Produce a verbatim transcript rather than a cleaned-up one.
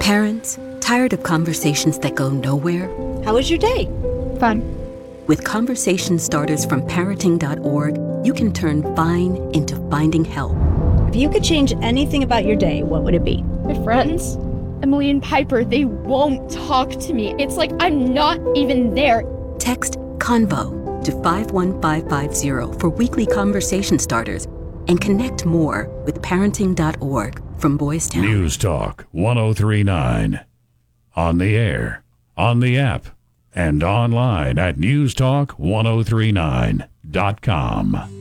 Parents, tired of conversations that go nowhere? How was your day? Fun. With conversation starters from parenting dot org, you can turn fine into finding help. If you could change anything about your day, what would it be? My friends, Emily and Piper, they won't talk to me. It's like I'm not even there. Text CONVO to five one five five zero for weekly conversation starters and connect more with parenting dot org from Boys Town. News Talk one oh three point nine. On the air, on the app, and online at news talk ten thirty-nine dot com.